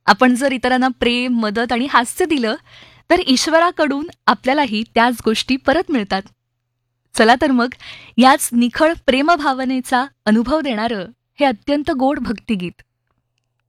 आपण जर इतरांना प्रेम, मदत आणि हास्य दिलं, तर ईश्वराकडून आपल्यालाही त्याच गोष्टी परत मिळतात. चला तर मग याच निखळ प्रेमभावनेचा अनुभव देणारं हे अत्यंत गोड भक्तिगीत